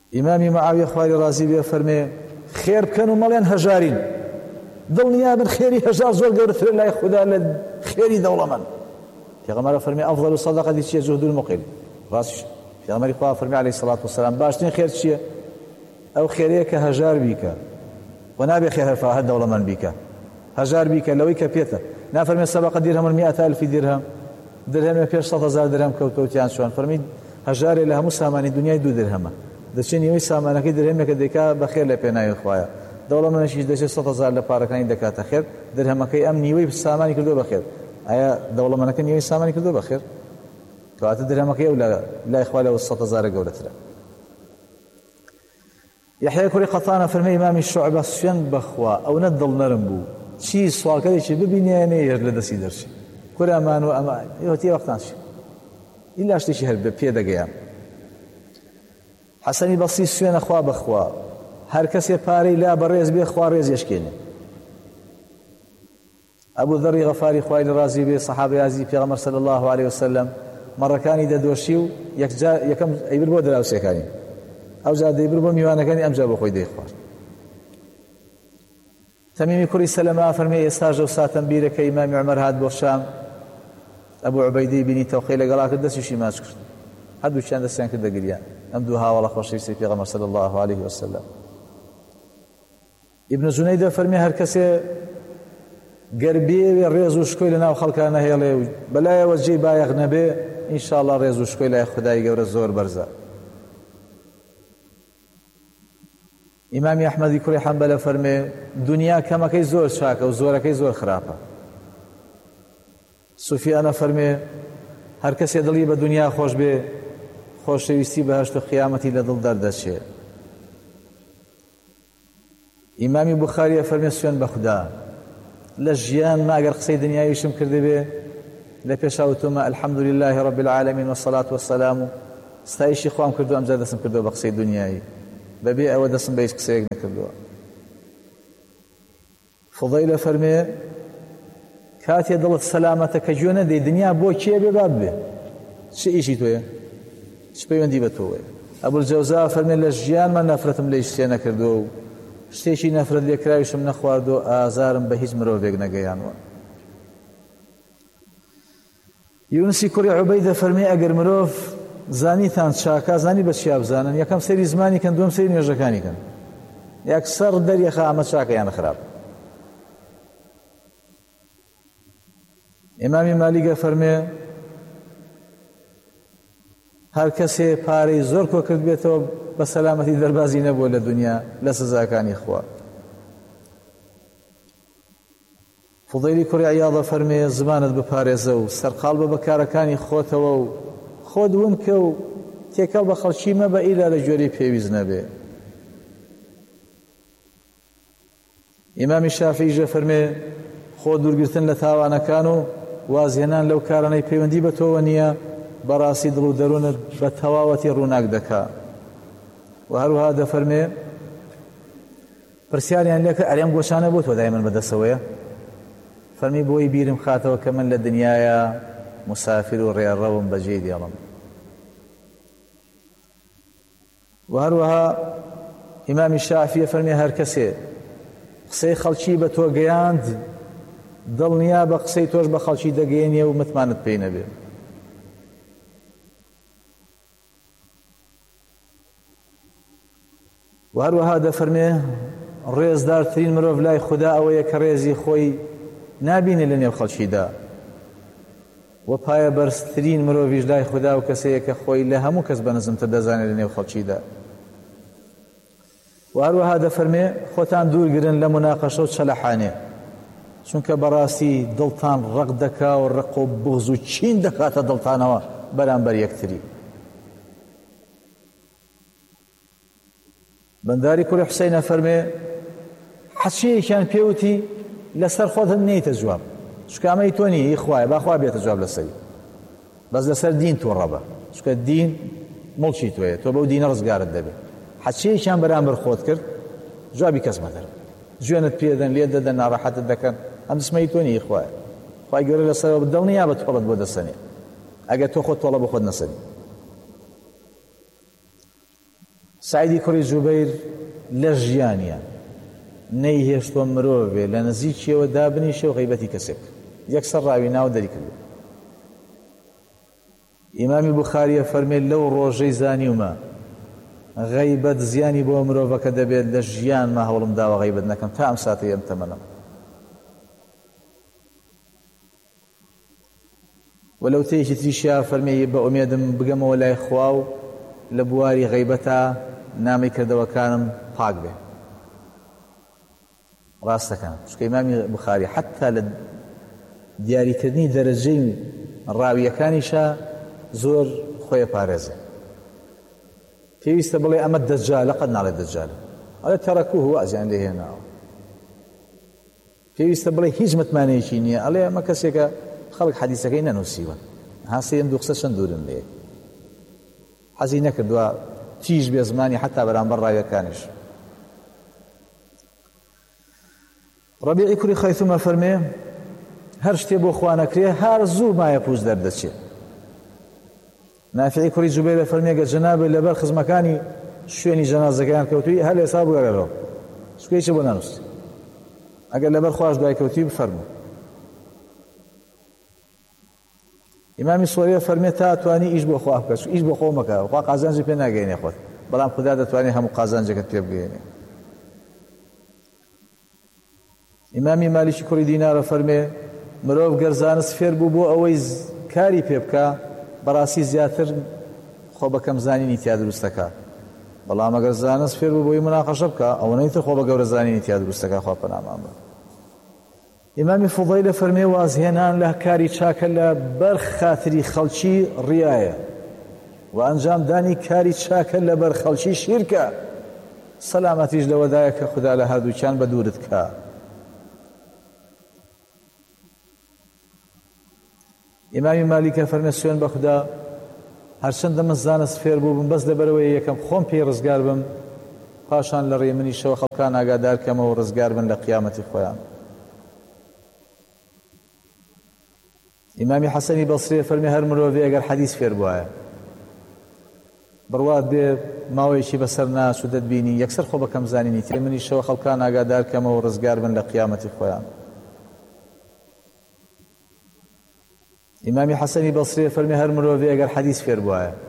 ئیمامی معاویە خوای ڕازی بێ فەرمێ خێر بکەن و مەڵێن هەژارین، دڵنیابن خێری هەژار زۆر گەورەترە لای خوددا لە خێری دەوڵەمەند. پێغەمبەر فەرمێ ئەفضل الصەدەقەتی چییە؟ جهد المقل. ڕاستیش پێغەمبەری خوا فەرمێ عەلەیهی سەڵات وسەلام باشترین خێر چییە؟ ئەو خێرەیە کە هەژار بیکە و نابێ خێر هەر دەوڵەمەند بیکە، هەژار بیکە لەوەی کە پێتە. نافەرمێ سەبەقە دیرهەم مئة ألف درهم، درهەمێ پێش 100,000 درهم کەوتوتیان چۆن فەرمی هەژارێ لە هەموو سامانی دنیای 2 درهەمە، دەچێت نیوەی سامانەکەی درهەمێکە دەیکا بەخێر لە پێناوی خوایە. دەوڵەمەندیش دەچێت 100,000 لە پارەکانی دەکاتە خێر، درهەمەکەی ئەم نیوەی سامانی کردو بەخێر. ئایا دەوڵەمەندەکە نیوەی سامانی کردو بەخێر؟ کەواتە درهەمەکەی ئەو لای خوا لەوە 100,000 گەورەترە. یحیای کوڕی قەتانە فەرمێ ئیمامی شوعبە سوێند بەخوا ئەوەنە دڵنەرم بوو چی سوالکەرێکی ببینێنێ هێر لە دەستی دەرچی کورەمان و ئەمە ئێوەتی وەختان چی ئیلا شتێکی هەر پێ دەگەیان. حەسەنی بەسری سوێنە خوا بەخوا هەر کەسێ پارەی لا بەڕێز بێ خوا ڕێز یشکێنێ. ئەبوو ذەڕی غەفاری خوای لە ڕازی بێ سەحابەی عەزیزی پێغەمبەر صلی الله علیه وسلم مەڕەکانی دەدۆشی و یەکەم ئەیبر بۆ دراوسێکانی، ئەو جا دەیبر بۆ میوانەکانی ئەمجا بۆ خۆی دەیخوارد. تەمیمی کوڕی سەلەمە فەرمێ ئێستاژ ئەو ساتەم بیرە کە ئیمامی عومەر هات بۆ شام، ئەبوو عوبەیدەی بینی تەوقی لەگەڵا کرد دەستیشی ماچ کرد، هەردووچیان دەستیان کردە گریان. ئەم دوو هاوڵە خۆشەویستی پێغەمبەر صلی الله علیه وسلم. ئیبن جونەیدە فەرمێ هەر کەسێ گەربێ ڕێز و شکۆی لە ناو خەڵکان نەهێڵێ و بەلایەوە جێی بایەغ نەبێ ئینشاءڵڵا ڕێز و شکۆی لای خودای گەورە زۆر بەرزە. ئیمامی ئەحمەدی کوڕی حەنبەلە فەرمێ دنیا کەمەکەی زۆر چاکە و زۆرەکەی زۆر خراپە. سوفیانە فەرمێ هەر کەسێ دڵی بە دنیا خۆش بێ خۆشەویستی بەهەشت و قیامەتی لە دڵ دەردەچێ. ئیمامی بوخاریە فەرمێ سوێن بە خودا لە ژیان ماگەر قسەی دنیاویشم کردی بێ لە پێشاوتومە الحەمدولله رب العالمین والصلاة والسلام و ستایشی خوام کردو ئەمجا دەستم کردو بە قسەی دنیایی بەبێ ئەوە دەستم بە هیچ قسەیەک نەکردووە. فوضەیلە فەرمێ کاتێ دڵت سەلامەتە کە گوێ نەدەی دنیا بۆ کێ بێ باب بێ چ ئیشی تۆیە چ پەیوەندی بە تۆیە. ئەبوالجەوزا فەرمێ لە ژیانمە نەفرەتم لە هیچ شتێ نەکردووە و شتێکی نەفرەت لێکراویشم نەخواردو ئازارم بە هیچ مرۆڤێک نەگەیانوە. یونسی کوڕی عوبەیدە فەرمێ ئەگەر مرۆڤ زانیتان چاکە زانی بە چیا بزانن یەکەم سەیری زمانی کەن دووەم سەیری نوێژەکانی کەن یەکسەر دەریەخە ئەمە چاکە یان خراپ. ئیمامی مالیکە فەرمێ هەر کەسێ پارەی زۆر کۆ کرد بێتەوە بە سەلامەتی دەربازی نەبووە لە دنیا لە سزاکانی خوا. فوضەیلی کوڕی عیاضە فەرمێ زمانت بپارێزە و سەرقاڵ بە بەکارەکانی خۆتەوە و خۆت ونکە و تێکەڵ بە خەڵکی مەبە ئیلا لە گوێرەی پێویست نەبێ. ئیمامی شافعیژە فەرمێ خۆ دوورگرتن لە تاوانەکان و وازهێنان لەو کارانەی پەیوەندی بە تۆوە نییە بەڕاستی دڵ و دەروونت بە تەواوەتی ڕووناک دەکا. و هەروەها دەفەرمێ پرسیاریان لێکە ئەرێم گۆشانە بۆ تۆ دای من بەدەستەوەیە فەرمی بۆی بیرم خاتەوە کە من لە دنیاە مسافر و ڕێڕەوم بەجێی دێڵم. و هەروەها ئیمامی شافعیە فەرمی هەر کەسێ قسەی خەڵکی بە تۆ گەیاند دڵنیا بە قسەی تۆش بە خەڵکی دەگەیەنێ و متمانت پێی نەبێ. و هەروەها دەفەرمێ ڕێزدارترین مرۆڤ لای خوددا ئەوەیە کە ڕێزی خۆی نابینێ لە نێو خەڵکیدا و پایە بەرزترین مرۆڤیش لای خوددا و کەسەیە کە خۆی لە هەموو کەس بەنزمتر دەزانێت لە نێو خەڵکیدا. و هەروەها دەفەرمێ خۆتان دوورگرن لە مناقەشە و چەلەحانێ چونکە بەڕاستی دڵتان ڕق دەکا و ڕق و بغز و چین دەکاتە دڵتانەوە بەرامبەر یەکتری. بەنداری کوڕی حوسەینە فەرمێ حەچەیەکیان پێوتی لەسەر خۆت هەم نەیتە جواب شکامەی تۆ نییە خوایە باخوا بێتە جواب لەسەری بەس لەسەر دین تۆ ڕەبە چونکە دین مڵکی تۆیە تۆ بەو دینە ڕزگارت دەبێت. حەچەیەکیان بەرامبەر خۆت کرد جوابی کەس مەدەرە جوێنت پێدەن لێ دەدەن ناڕەحەتت دەکەن ئەم دسمەی تۆ نییە خوایە خوای گەورە لەسەرەوە دڵنیا بە تۆڵت بۆ دەسەنێ ئەگەر تۆ خۆت تۆڵە بە خۆت نەسەنی. سعیدی کوڕی جوبەیر لە ژیانیە نەیهێشتووە مرۆڤێ لە نزیکیەوە دابنیشێ و غیبەتی کەسێک یەکسەر ڕاوی ناو دەری کردو. ئیمامی بوخاریە فەرمێت لەو ڕۆژەی زانیومە غیبەت زیانی بۆ مرۆڤەکە دەبێت لە ژیانمە هەوڵم داوە غیبەت نەکەم تا ئەم ساتەی ئەم تەمەنم. وەلەو تێیەکی تریشیا فەرمێ بە ئومێدم بگەمەوە لای خوا و لە بواری غیبەتە نامی کردەوەکانم پاک بێ. ڕاستەکان چونکە ئیمامی بوخاری حتا لە دیاریکردنی دەرەجەی ڕاویەکانیشە زۆر خۆی پارێزێ. پێویستە بڵێ ئەمە دەجالە قەت ناڵێت دەجالە، ئەڵێ تەرەکوه وازیان لێ هێناوە. پێویستە بڵێ هیچ متمانەیەکی نییە، ئەڵێ ئەمە کەسێکە خەڵک حەدیثەکەی نەنووسیوە، هاسێ ئەم دوو قسە چەند دوورن لێ، حەزی نەکردووە تیژ بێ زمانی حتا بەرامبەر ڕاویەکانیش. ڕەبیعی کوڕی خەیثومە فەرمێ هەر شتێ بۆ خوا نەکرێ هەر زوو مایە پووز دەردەچێت. نافعی کوڕی جوبەیرە فەرمێ گە جەنابێ لەبەر خزمەکانی شوێنی جەنازەکەیان کەوتووی هەر ئێستا بگەڕێرەوە سوکەیچە بۆ نانووسی، ئەگەر لەبەر خوش دوای کەوتووی بفەرموو. ئیمامی سووریە فەرمێ تا توانی ئیش بۆ خوا بکەس، ئیش بۆ خۆ مەکە، خوا قازانجی پێ ناگەینێ خۆت، بەڵام خوددا دەتوانێت هەموو قازانجەکەت پێ بگەێنێ. ئیمامی مالیکی کوڕی دینارە فەرمێ مرۆڤ گەر زانست فێر بوو بۆ ئەوەی کاری پێ بکە بەڕاستی زیاتر خۆ بەکەم زانینی تیا دروستەکە، بەڵام ئەگەر زانست فێر بوو بۆی مناقەشە بکە ئەوە نەیتر خۆ بە گەورە زانینی تیا دروستەکە خوا پەنامان بە. ئیمامی فوضەیلە فەرمێ وازهێنان لە کاری چاکە لە بەر خاتری خەڵکی ڕیایە و ئەنجام دانی کاری چاکە لە بەر خەڵکی شیرکە، سەلامەتیش لەوەدایە کە خوددا لە هەردووکیان بە دوورت کە. ئیمامی مالیکە فەرمێ سوێن بە خوددا هەرچەندە من زانست فێر بوو بم بەس لەبەرەوەی یەکەم خۆم پێی ڕزگار بم پاشان لە ڕێی منیشەوە خەڵکان ئاگادار کەمەوە ڕزگار بن لە قیامەتی خۆیان. ئیمامی حەسەنی بەسریە فەرمێ هەر مرۆڤێ ئەگەر حەدیث فێر بووایە بڕوات بێ ماوەیەکی بەسەر ناچ و دەتبینی یەکسەر خۆ بەکەم زانینی تێ منیشەوە خەڵکان ئاگادار کەمەوە ڕزگار بن لە قیامەتی خۆیان. ئیمامی حەسەنی بەسریە فەرمێ هەر مرۆڤێ ئەگەر حەدیث فێر بووایە